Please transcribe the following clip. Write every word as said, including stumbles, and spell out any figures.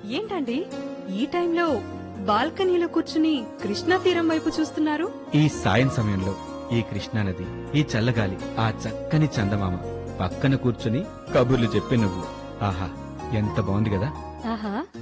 ఏంటండి ఈ టైంలో బాల్కనీలో కూర్చుని కృష్ణా తీరం వైపు చూస్తున్నారు? ఈ సాయం సమయంలో ఈ కృష్ణానది, ఈ చల్లగాలి, ఆ చక్కని చందమామ పక్కన కూర్చుని కబుర్లు చెప్పే నువ్వు, ఆహా ఎంత బాగుంది కదా. ఆహా